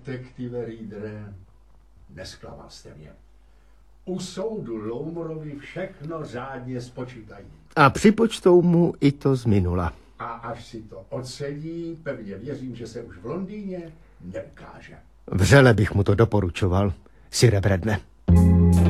Detektive Reedere, nesklamal jste mě. U soudu Loumorovi všechno řádně spočítají. A připočtou mu i to z minula. A až si to odsedí, pevně věřím, že se už v Londýně neukáže. Vřele bych mu to doporučoval, Sire Bradne.